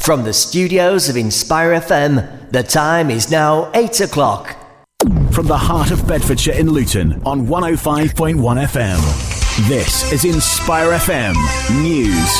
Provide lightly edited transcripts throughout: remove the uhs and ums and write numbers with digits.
From the studios of Inspire FM, the time is now 8 o'clock. From the heart of Bedfordshire in Luton on 105.1 FM. This is Inspire FM News.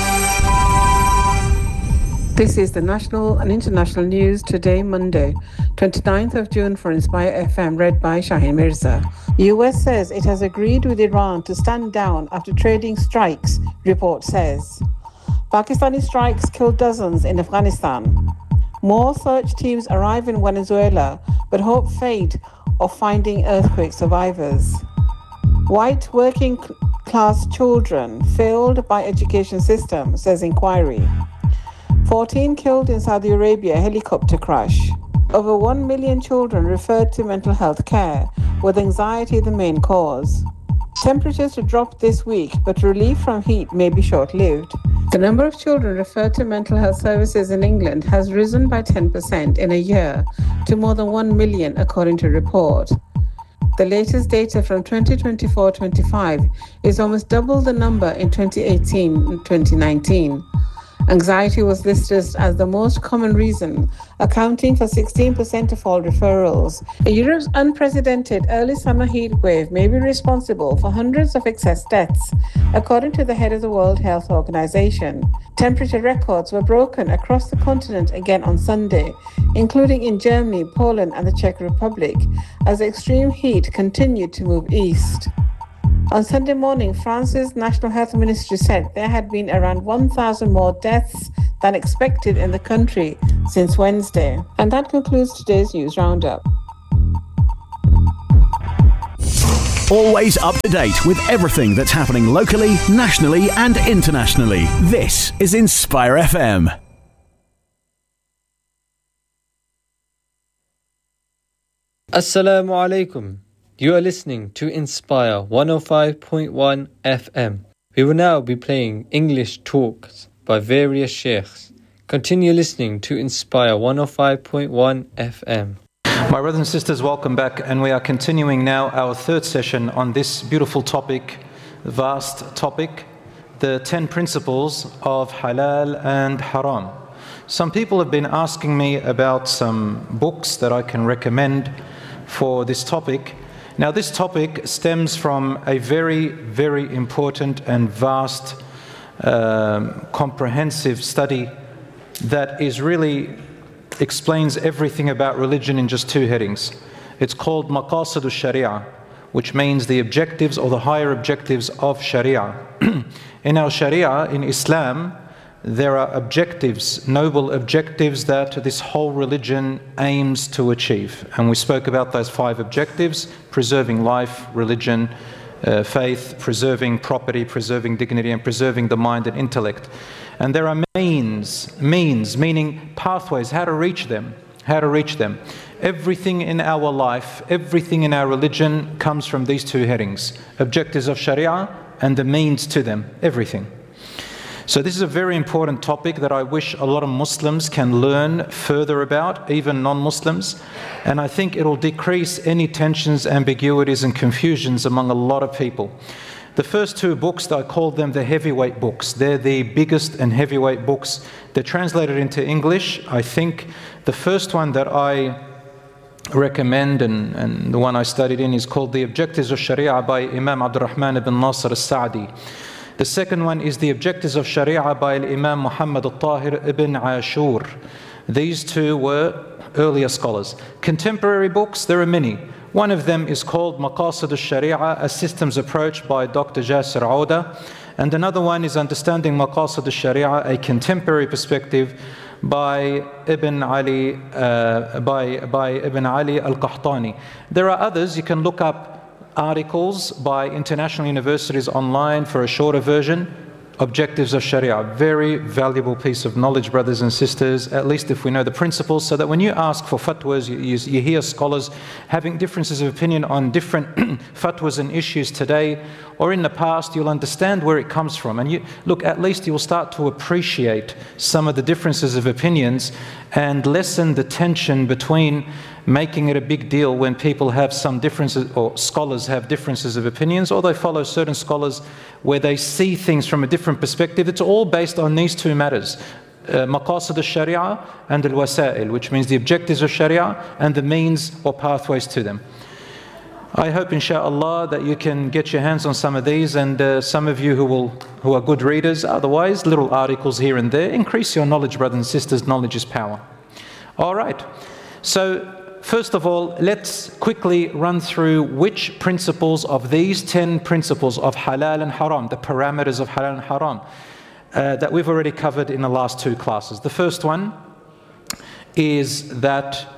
This is the national and international news today, Monday, 29th of June for Inspire FM, read by Shaheen Mirza. US says it has agreed with Iran to stand down after trading strikes, report says. Pakistani strikes killed dozens in Afghanistan. More search teams arrive in Venezuela, but hope fade of finding earthquake survivors. White working class children failed by education system, says inquiry. 14 killed in Saudi Arabia helicopter crash. Over 1 million children referred to mental health care, with anxiety the main cause. Temperatures to drop this week, but relief from heat may be short-lived. The number of children referred to mental health services in England has risen by 10% in a year to more than 1 million, according to a report. The latest data from 2024-25 is almost double the number in 2018 and 2019. Anxiety was listed as the most common reason, accounting for 16% of all referrals. Europe's unprecedented early summer heat wave may be responsible for hundreds of excess deaths, according to the head of the World Health Organization. Temperature records were broken across the continent again on Sunday, including in Germany, Poland, and the Czech Republic, as extreme heat continued to move east. On Sunday morning, France's National Health Ministry said there had been around 1,000 more deaths than expected in the country since Wednesday. And that concludes today's news roundup. Always up to date with everything that's happening locally, nationally and internationally. This is Inspire FM. Assalamu alaikum. You are listening to Inspire 105.1 FM. We will now be playing English talks by various sheikhs. Continue listening to Inspire 105.1 FM. My brothers and sisters, welcome back, and we are continuing now our third session on this beautiful topic, vast topic, the 10 principles of halal and haram. Some people have been asking me about some books that I can recommend for this topic. Now, this topic stems from a very, very important and vast, comprehensive study that explains everything about religion in just 2 headings. It's called Maqasid al-Sharia, which means the objectives or the higher objectives of Sharia. In our Sharia, in Islam, there are objectives, noble objectives that this whole religion aims to achieve. And we spoke about those 5 objectives: preserving life, religion, faith, preserving property, preserving dignity, and preserving the mind and intellect. And there are means, meaning pathways, how to reach them. Everything in our life, everything in our religion comes from these 2 headings: objectives of Sharia and the means to them, everything. So this is a very important topic that I wish a lot of Muslims can learn further about, even non-Muslims. And I think it'll decrease any tensions, ambiguities and confusions among a lot of people. The first 2 books, I call them the heavyweight books. They're the biggest and heavyweight books. They're translated into English. I think the first one that I recommend and the one I studied in is called The Objectives of Sharia by Imam Abdurrahman ibn Nasr al-Sa'di. The second one is The Objectives of Sharia by Imam Muhammad al-Tahir ibn Ashur. These 2 were earlier scholars. Contemporary books, there are many. One of them is called Maqasid al-Sharia, a systems approach by Dr. Jasir Auda. And another one is Understanding Maqasid al-Sharia, a contemporary perspective by Ibn Ali al-Qahtani. There are others. You can look up articles by international universities online for a shorter version. Objectives of Sharia, very valuable piece of knowledge, brothers and sisters, at least if we know the principles, so that when you ask for fatwas, you hear scholars having differences of opinion on different fatwas and issues today or in the past, you'll understand where it comes from. And at least you'll start to appreciate some of the differences of opinions and lessen the tension between making it a big deal when people have some differences, or scholars have differences of opinions, or they follow certain scholars where they see things from a different perspective. It's all based on these 2 matters: maqasid al-sharia and al-wasa'il, which means the objectives of sharia and the means or pathways to them. I hope inshallah that you can get your hands on some of these, and some of you who are good readers, otherwise little articles here and there. Increase your knowledge, brothers and sisters. Knowledge is power. All right, so first of all, let's quickly run through which principles of these 10 principles of halal and haram, the parameters of halal and haram, that we've already covered in the last 2 classes. The first one is that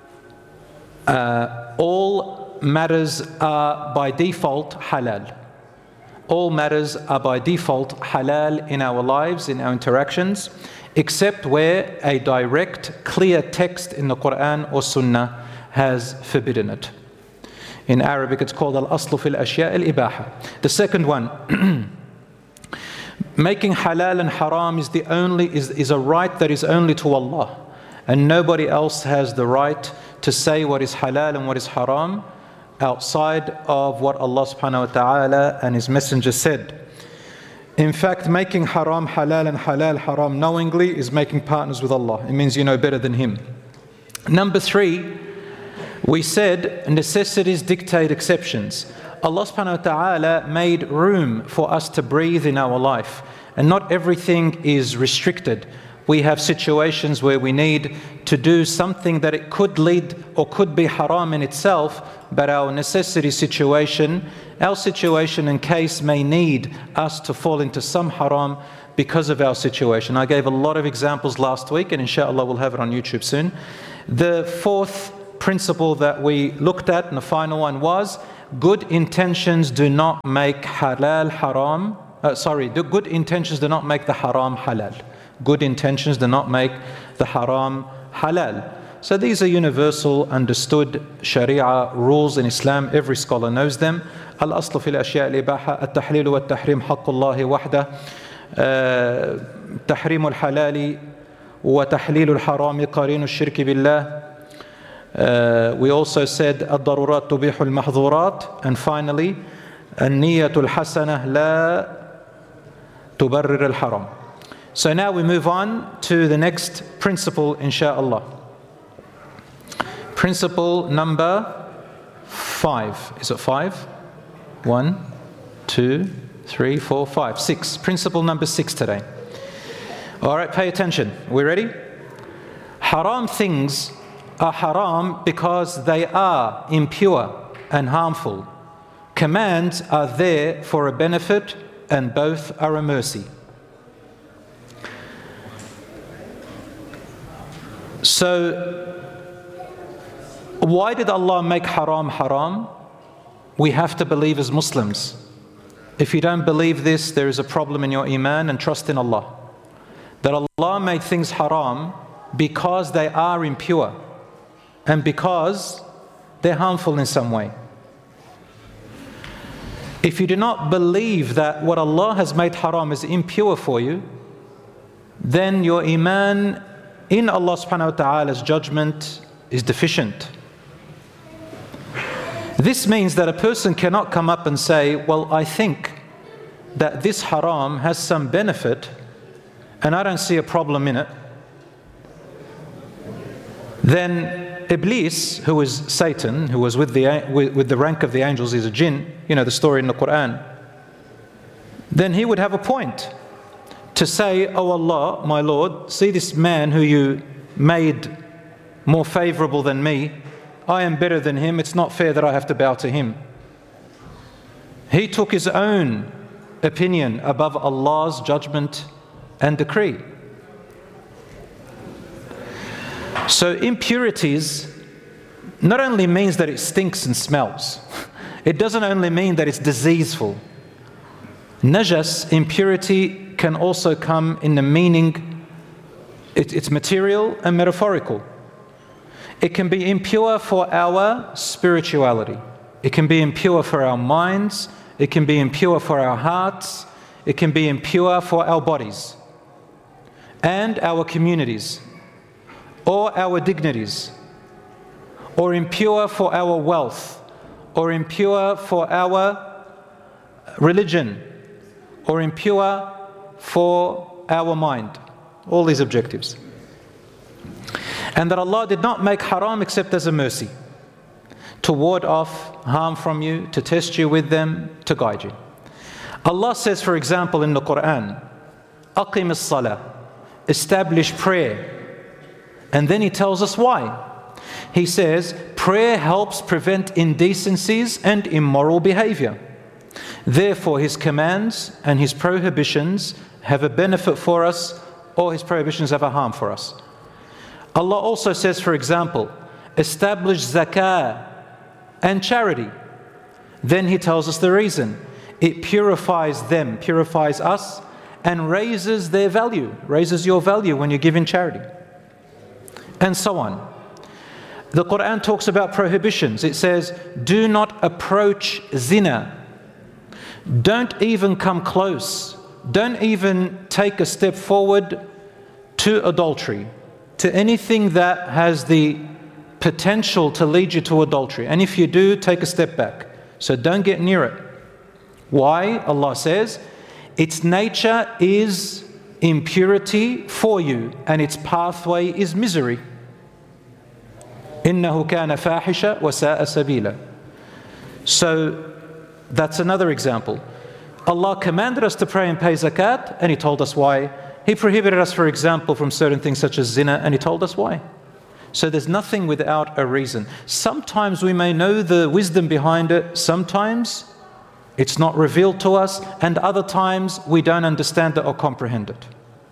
all matters are by default halal. All matters are by default halal in our lives, in our interactions, except where a direct, clear text in the Quran or Sunnah has forbidden it. In Arabic, it's called al-aslu fil ashya' al-ibaha. The second one, making halal and haram is a right that is only to Allah, and nobody else has the right to say what is halal and what is haram outside of what Allah subhanahu wa ta'ala and His Messenger said. In fact, making haram halal and halal haram knowingly is making partners with Allah. It means you know better than Him. Number 3, we said necessities dictate exceptions. Allah subhanahu wa ta'ala made room for us to breathe in our life, and not everything is restricted. We have situations where we need to do something that it could lead or could be haram in itself, but our necessity situation, our situation and case may need us to fall into some haram because of our situation. I gave a lot of examples last week, and inshallah we'll have it on YouTube soon. The 4th principle that we looked at, and the final one, was good intentions do not make halal haram. Good intentions do not make the haram halal. Good intentions do not make the haram halal. So these are universal, understood Sharia rules in Islam. Every scholar knows them. Al-aslu fil ashya' al-ibaha, at-tahlilu wa at-tahrim haqqullahi wahdah, tahrim al-halali wa tahlil al-harami qarinu al-shirki billah. We also said ad-darurat tubihu al-mahdhurat, and finally an-niyatu al-hasanah la tubarrir al-haram. So now we move on to the next principle, insha'Allah. Principle number 5. Is it 5? 1, 2, 3, 4, 5, 6. Principle number 6 today. All right, pay attention. We ready? Haram things are haram because they are impure and harmful. Commands are there for a benefit, and both are a mercy. So, why did Allah make haram haram? We have to believe as Muslims. If you don't believe this, there is a problem in your iman, and trust in Allah. That Allah made things haram because they are impure and because they're harmful in some way. If you do not believe that what Allah has made haram is impure for you, then your iman in Allah subhanahu wa ta'ala's judgment is deficient. This means that a person cannot come up and say, well, I think that this haram has some benefit and I don't see a problem in it. Then Iblis, who is Satan, who was with the rank of the angels, is a jinn, you know the story in the Quran, then he would have a point to say, oh Allah, my Lord, see this man who you made more favorable than me, I am better than him, it's not fair that I have to bow to him. He took his own opinion above Allah's judgment and decree. So impurities not only means that it stinks and smells, it doesn't only mean that it's diseaseful. Najas, impurity, can also come in the meaning, it's material and metaphorical. It can be impure for our spirituality. It can be impure for our minds. It can be impure for our hearts. It can be impure for our bodies and our communities, or our dignities, or impure for our wealth, or impure for our religion, or impure for our mind. all these objectives. And that Allah did not make haram except as a mercy, to ward off harm from you, to test you with them, to guide you. Allah says, for example, in the Quran, Aqim as-salah, establish prayer. And then He tells us why. He says, prayer helps prevent indecencies and immoral behavior. Therefore, His commands and His prohibitions have a benefit for us, or His prohibitions have a harm for us. Allah also says, for example, establish zakah and charity. Then He tells us the reason. It purifies them, purifies us, and raises their value, raises your value when you give in charity. And so on. The Quran talks about prohibitions. It says, do not approach zina. Don't even come close. Don't even take a step forward to adultery, to anything that has the potential to lead you to adultery. And if you do, take a step back. So don't get near it. Why? Allah says, its nature is impurity for you, and its pathway is misery. إِنَّهُ كَانَ فَاحِشًا وَسَاءَ سَبِيلًا. So that's another example. Allah commanded us to pray and pay zakat, and He told us why. He prohibited us, for example, from certain things such as zina, and He told us why. So there's nothing without a reason. Sometimes we may know the wisdom behind it, sometimes it's not revealed to us, and other times we don't understand it or comprehend it.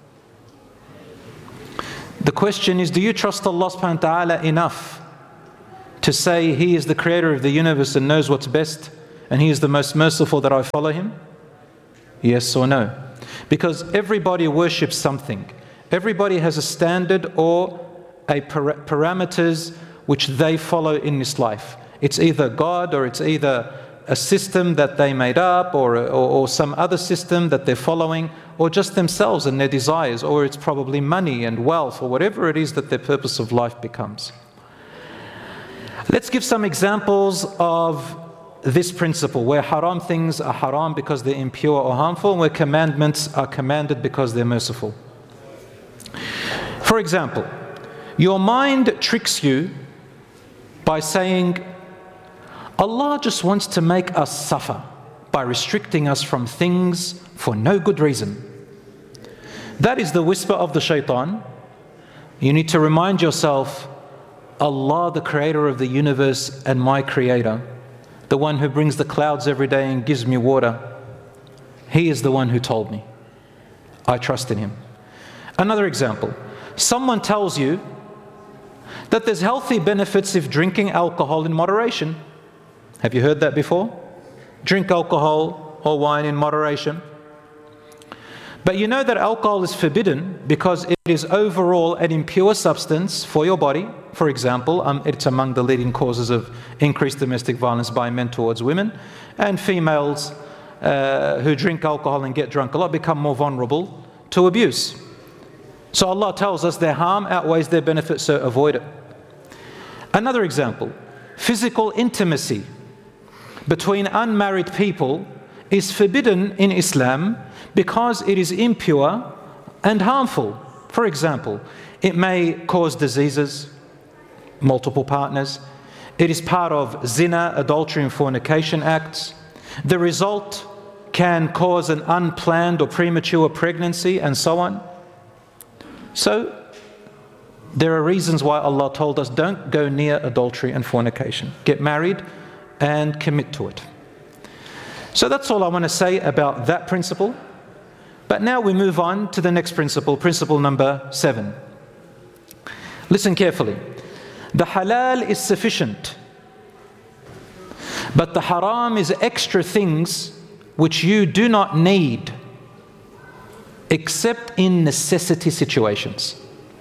The question is, do you trust Allah subhanahu wa ta'ala enough to say He is the creator of the universe and knows what's best, and He is the most merciful, that I follow Him? Yes or no? Because everybody worships something. Everybody has a standard or a parameters which they follow in this life. It's either God, or it's either a system that they made up, or some other system that they're following, or just themselves and their desires, or it's probably money and wealth, or whatever it is that their purpose of life becomes. Let's give some examples of this principle, where haram things are haram because they're impure or harmful, and where commandments are commanded because they're merciful. For example, your mind tricks you by saying, Allah just wants to make us suffer by restricting us from things for no good reason. That is the whisper of the shaitan. You need to remind yourself, Allah, the creator of the universe and my creator, the one who brings the clouds every day and gives me water, He is the one who told me. I trust in Him. Another example, someone tells you that there's healthy benefits if drinking alcohol in moderation. Have you heard that before? Drink alcohol or wine in moderation. But you know that alcohol is forbidden because it is overall an impure substance for your body. For example, it's among the leading causes of increased domestic violence by men towards women. And females who drink alcohol and get drunk a lot become more vulnerable to abuse. So Allah tells us their harm outweighs their benefit, so avoid it. Another example, physical intimacy between unmarried people is forbidden in Islam because it is impure and harmful. For example, it may cause diseases, multiple partners. It is part of zina, adultery and fornication acts. The result can cause an unplanned or premature pregnancy and so on. So there are reasons why Allah told us don't go near adultery and fornication. Get married and commit to it. So that's all I want to say about that principle. But now we move on to the next principle, principle number 7. Listen carefully. The halal is sufficient, but the haram is extra things which you do not need except in necessity situations.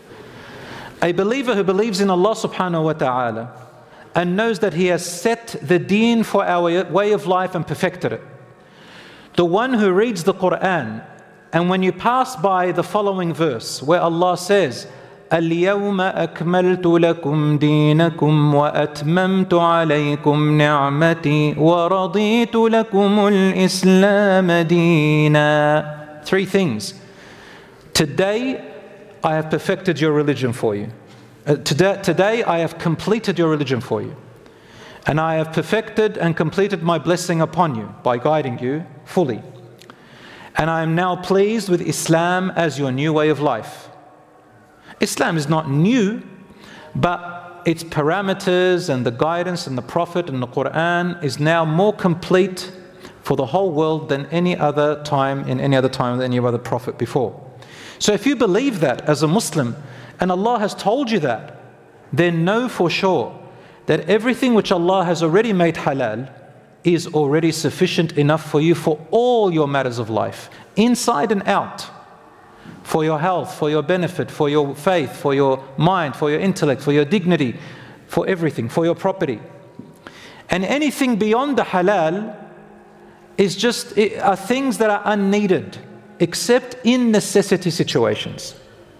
A believer who believes in Allah subhanahu wa ta'ala and knows that He has set the deen for our way of life and perfected it. The one who reads the Quran, and when you pass by the following verse where Allah says, اليوم أكملت لكم دينكم وأتممت عليكم نعمتي ورضيت لكم الإسلام دينا. 3 things. Today I have perfected your religion for you. Today I have completed your religion for you. And I have perfected and completed my blessing upon you by guiding you fully. And I am now pleased with Islam as your new way of life. Islam is not new, but its parameters and the guidance and the Prophet and the Quran is now more complete for the whole world than any other time, than any other Prophet before. So if you believe that as a Muslim, and Allah has told you that, then know for sure that everything which Allah has already made halal is already sufficient enough for you for all your matters of life, inside and out, for your health, for your benefit, for your faith, for your mind, for your intellect, for your dignity, for everything, for your property. And anything beyond the halal are things that are unneeded, except in necessity situations.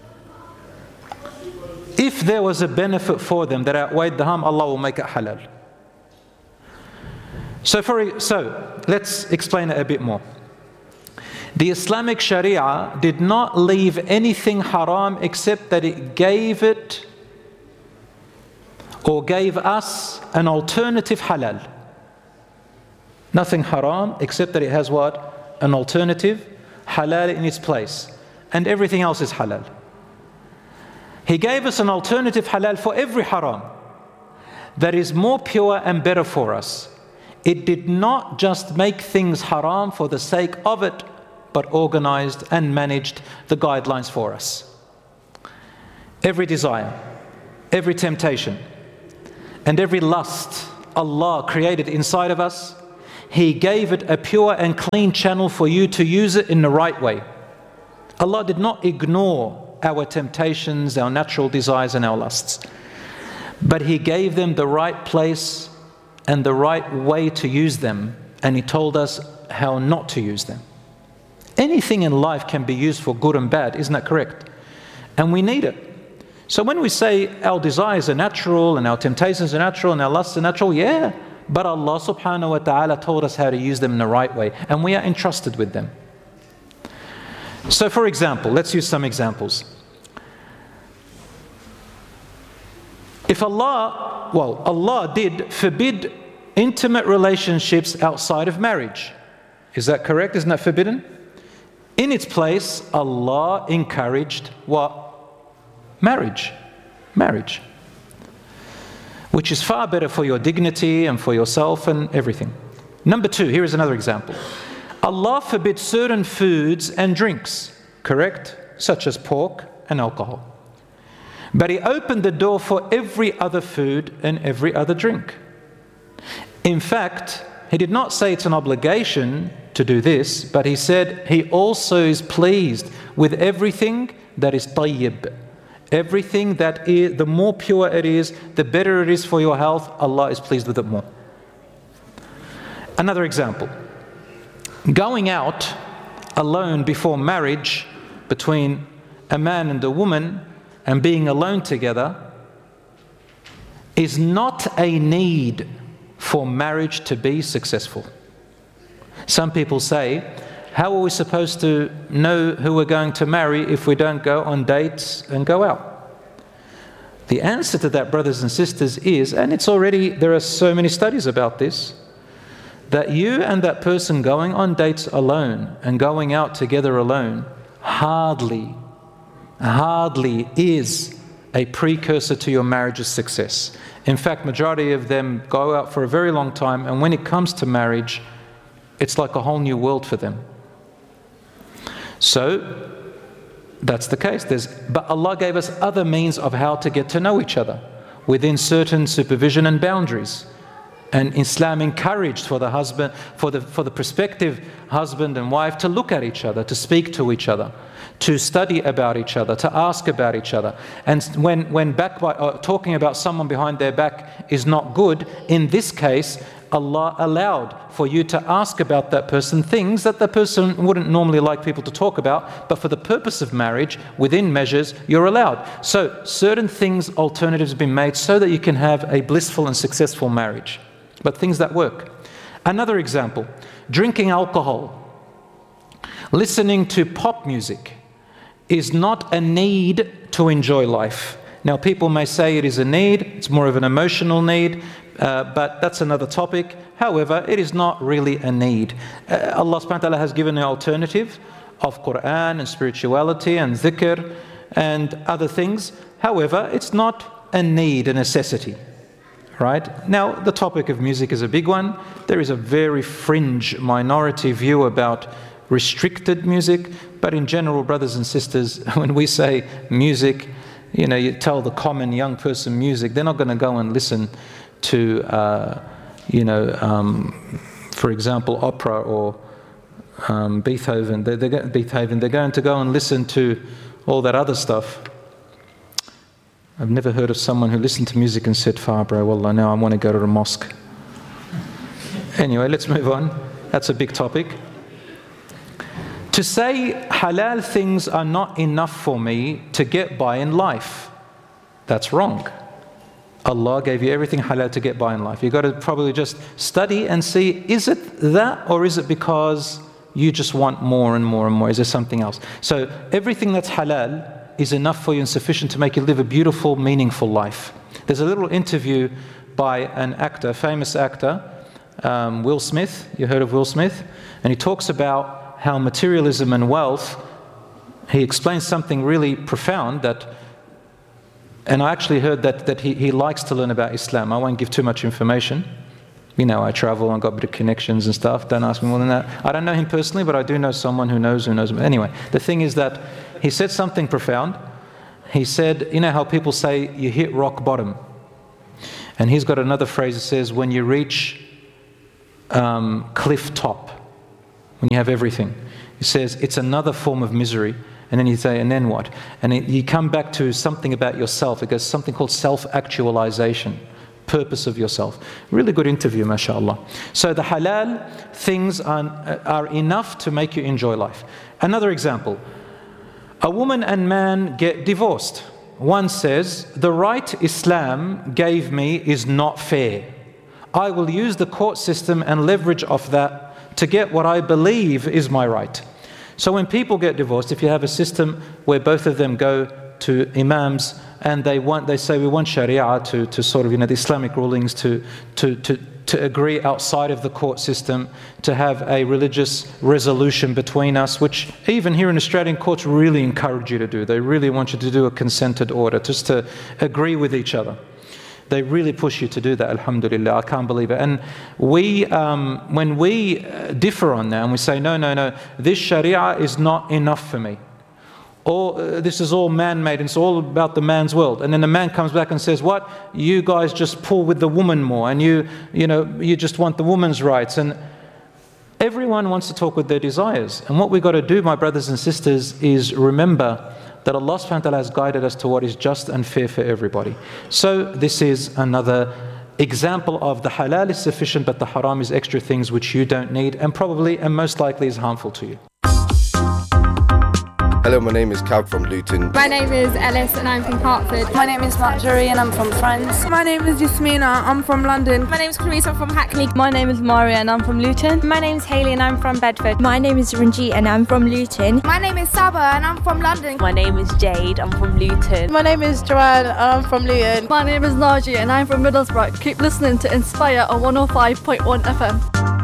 If there was a benefit for them that outweighed the harm, Allah will make it halal. So let's explain it a bit more. The Islamic Sharia did not leave anything haram except that it gave it or gave us an alternative halal. Nothing haram except that it has what? An alternative halal in its place. And everything else is halal. He gave us an alternative halal for every haram that is more pure and better for us. It did not just make things haram for the sake of it, but organized and managed the guidelines for us. Every desire, every temptation, and every lust Allah created inside of us, He gave it a pure and clean channel for you to use it in the right way. Allah did not ignore our temptations, our natural desires and our lusts, but He gave them the right place and the right way to use them, and He told us how not to use them. Anything in life can be used for good and bad, isn't that correct? And we need it. So when we say our desires are natural and our temptations are natural and our lusts are natural, yeah, but Allah subhanahu wa ta'ala told us how to use them in the right way, and we are entrusted with them. So for example, let's use some examples. If Allah did forbid intimate relationships outside of marriage. Is that correct? Isn't that forbidden? In its place, Allah encouraged what? Marriage. Marriage. Which is far better for your dignity and for yourself and everything. Number two, here is another example. Allah forbids certain foods and drinks, correct? Such as pork and alcohol. But He opened the door for every other food and every other drink. In fact, He did not say it's an obligation to do this, but He said He also is pleased with everything that is tayyib. Everything that is, the more pure it is, the better it is for your health, Allah is pleased with it more. Another example. Going out alone before marriage between a man and a woman and being alone together is not a need for marriage to be successful. Some people say, how are we supposed to know who we're going to marry if we don't go on dates and go out? The answer to that, brothers and sisters, is, and there are so many studies about this, that you and that person going on dates alone and going out together alone hardly is a precursor to your marriage's success. In fact, majority of them go out for a very long time, and when it comes to marriage, it's like a whole new world for them. So that's the case. But Allah gave us other means of how to get to know each other within certain supervision and boundaries. And Islam encouraged for the husband, for the prospective husband and wife to look at each other, to speak to each other, to study about each other, to ask about each other. And when talking about someone behind their back is not good, in this case, Allah allowed for you to ask about that person things that the person wouldn't normally like people to talk about, but for the purpose of marriage, within measures, you're allowed. So certain things, alternatives have been made so that you can have a blissful and successful marriage. But things that work. Another example, drinking alcohol, listening to pop music, is not a need to enjoy life. Now, people may say it is a need, it's more of an emotional need, but that's another topic. However, it is not really a need. Allah subhanahu wa ta'ala has given an alternative of Quran and spirituality and dhikr and other things. However, it's not a need, a necessity. Right? Now, the topic of music is a big one. There is a very fringe minority view about restricted music, but in general, brothers and sisters, when we say music, you tell the common young person music, they're not going to go and listen to, for example, opera or Beethoven. They're going to go and listen to all that other stuff. I've never heard of someone who listened to music and said, bro, wallah, now I want to go to a mosque. Anyway, let's move on. That's a big topic. To say halal things are not enough for me to get by in life, that's wrong. Allah gave you everything halal to get by in life. You've got to probably just study and see, is it that or is it because you just want more and more and more? Is there something else? So everything that's halal is enough for you and sufficient to make you live a beautiful, meaningful life. There's a little interview by an actor, famous actor, Will Smith. You heard of Will Smith? And he talks about how materialism and wealth, he explains something really profound that, and I actually heard that he likes to learn about Islam. I won't give too much information. I travel and got a bit of connections and stuff. Don't ask me more than that. I don't know him personally, but I do know someone who knows him. Anyway, the thing is that he said something profound. He said, how people say you hit rock bottom. And he's got another phrase that says, when you reach cliff top, when you have everything. He says, it's another form of misery. And then you say, and then what? And you come back to something about yourself. It goes something called self-actualization. Purpose of yourself. Really good interview, mashallah. So the halal things are enough to make you enjoy life. Another example. A woman and man get divorced. One says, the right Islam gave me is not fair. I will use the court system and leverage off that to get what I believe is my right. So when people get divorced, if you have a system where both of them go to imams and they say we want Sharia to sort of, the Islamic rulings to agree outside of the court system, to have a religious resolution between us, which even here in Australian courts really encourage you to do. They really want you to do a consented order, just to agree with each other. They really push you to do that, alhamdulillah. I can't believe it. And when we differ on that and we say, no, this Sharia is not enough for me. Or this is all man-made and it's all about the man's world. And then the man comes back and says, what? You guys just pull with the woman more and you just want the woman's rights. And everyone wants to talk with their desires. And what we've got to do, my brothers and sisters, is remember that Allah subhanahu wa ta'ala has guided us to what is just and fair for everybody. So this is another example of the halal is sufficient, but the haram is extra things which you don't need and probably and most likely is harmful to you. Hello, my name is Cab from Luton. My name is Ellis and I'm from Hertford. My name is Marjorie and I'm from France. My name is Yasmina, I'm from London. My name is Clarissa, I'm from Hackney. My name is Maria and I'm from Luton. My name is Hayley and I'm from Bedford. My name is Ranjit and I'm from Luton. My name is Saba and I'm from London. My name is Jade, I'm from Luton. My name is Joanne and I'm from Luton. My name is Naji and I'm from Middlesbrough. Keep listening to Inspire on 105.1 FM.